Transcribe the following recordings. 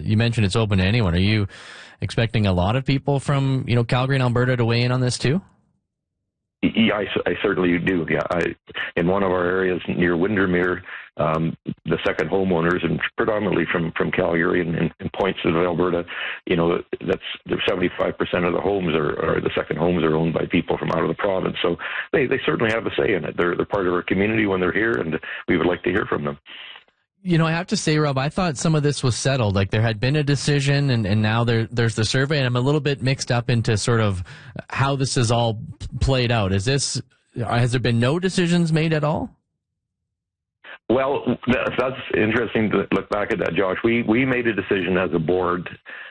you mentioned it's open to anyone. Are you expecting a lot of people from, Calgary and Alberta to weigh in on this too? Yeah, I certainly do. Yeah, in one of our areas near Windermere, the second homeowners, and predominantly from Calgary and points of Alberta, that's 75% of the homes are the second homes are owned by people from out of the province. So they certainly have a say in it. They're part of our community when they're here, and we would like to hear from them. I have to say, Rob, I thought some of this was settled. Like there had been a decision, and now there's the survey, and I'm a little bit mixed up into sort of how this is all played out. Has there been no decisions made at all? Well, that's interesting to look back at that, Josh. We made a decision as a board.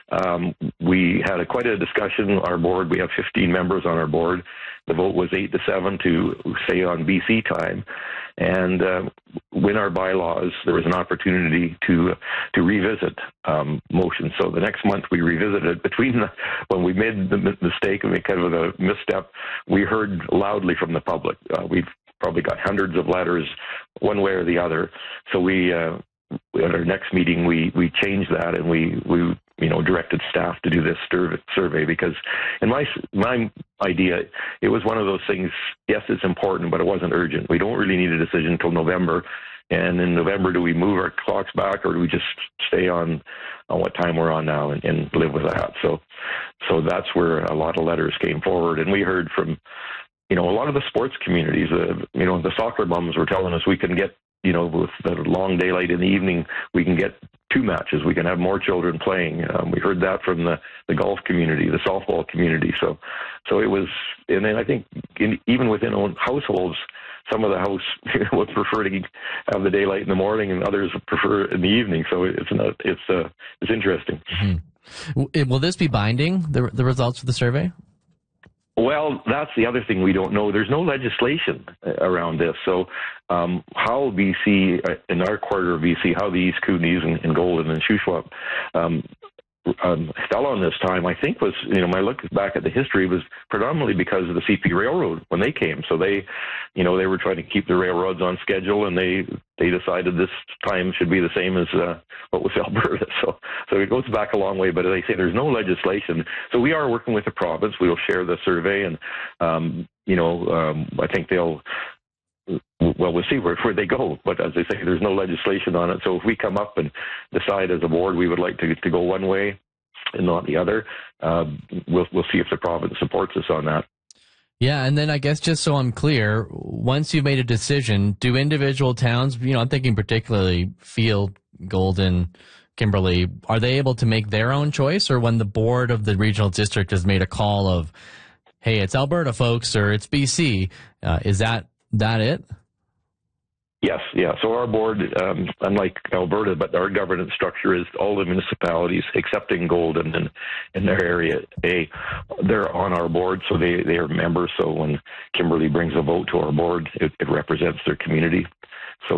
We had quite a discussion. Our board, we have 15 members on our board. The vote was 8-7 to stay on BC time. And when our bylaws, there was an opportunity to revisit motions. So the next month we revisited. When we made the mistake and kind of the misstep, we heard loudly from the public. We've probably got hundreds of letters one way or the other. So we at our next meeting, we changed that, and we directed staff to do this survey, because in my idea, it was one of those things. Yes, it's important, but it wasn't urgent. We don't really need a decision until November. And in November, do we move our clocks back, or do we just stay on what time we're on now and live with that? So that's where a lot of letters came forward, and we heard from a lot of the sports communities. The soccer bums were telling us we can get, with the long daylight in the evening, we can get 2 matches. We can have more children playing. We heard that from the golf community, the softball community. So it was, and then I think even within own households, some of the house would prefer to have the daylight in the morning, and others would prefer in the evening. So it's interesting. Mm-hmm. Will this be binding, the results of the survey? Well, that's the other thing we don't know. There's no legislation around this. So how BC, in our quarter of BC, how the East Kootenays and Golden and Shuswap fell on this time, I think was, my look back at the history, was predominantly because of the CP Railroad when they came. So they were trying to keep the railroads on schedule, and they decided this time should be the same as what was Alberta. So it goes back a long way, but as I say, there's no legislation. So we are working with the province. We will share the survey, and I think we'll see where they go. But as I say, there's no legislation on it. So if we come up and decide as a board we would like to go one way and not the other, we'll see if the province supports us on that. Yeah, and then I guess just so I'm clear, once you've made a decision, do individual towns, I'm thinking particularly Field, Golden, Kimberley, are they able to make their own choice? Or when the board of the regional district has made a call of, hey, it's Alberta, folks, or it's BC, is that it? Yes, yeah. So our board, unlike Alberta, but our governance structure is all the municipalities, excepting Golden and in their area A, they're on our board, so they are members. So when Kimberley brings a vote to our board, it represents their community. So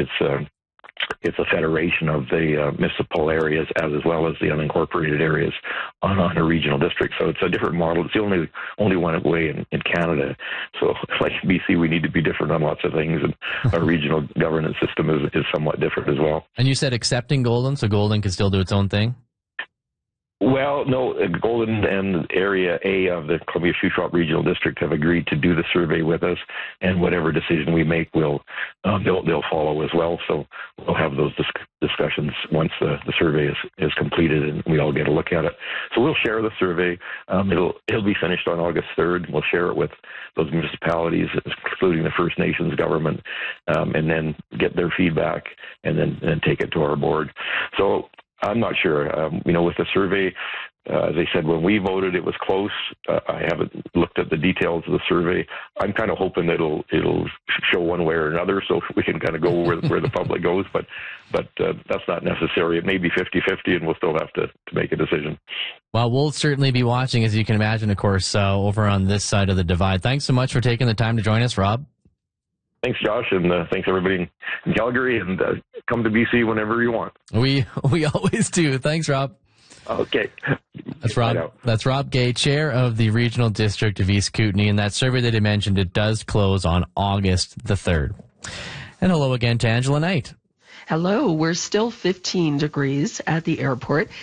it's a federation of the municipal areas as well as the unincorporated areas on a regional district. So it's a different model. It's the only one way in Canada. So like BC, we need to be different on lots of things, and our regional governance system is somewhat different as well. And you said accepting Golden, so Golden can still do its own thing? Well, no, Golden and Area A of the Columbia-Shuswap Regional District have agreed to do the survey with us, and whatever decision we make, they'll follow as well. So we'll have those discussions once the survey is completed and we all get a look at it. So we'll share the survey. It'll be finished on August 3rd. We'll share it with those municipalities, including the First Nations government, and then get their feedback, and then take it to our board. So I'm not sure. With the survey, as I said, when we voted, it was close. I haven't looked at the details of the survey. I'm kind of hoping that it'll show one way or another, so we can kind of go where the public goes. But that's not necessary. It may be 50-50, and we'll still have to make a decision. Well, we'll certainly be watching, as you can imagine, of course, over on this side of the divide. Thanks so much for taking the time to join us, Rob. Thanks, Josh, and thanks everybody in Calgary, and come to BC whenever you want. We always do. Thanks, Rob. Okay. That's Rob Gay, chair of the Regional District of East Kootenay, and that survey that I mentioned, it does close on August the 3rd. And hello again to Angela Knight. Hello. We're still 15 degrees at the airport.